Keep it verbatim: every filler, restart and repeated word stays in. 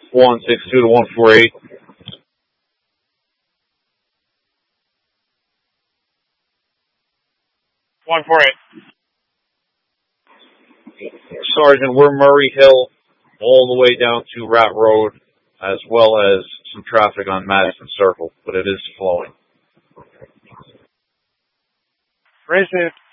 one six two to one four eight. one four eight. Sergeant, we're Murray Hill all the way down to Rat Road, as well as some traffic on Madison Circle, but it is flowing. Racist.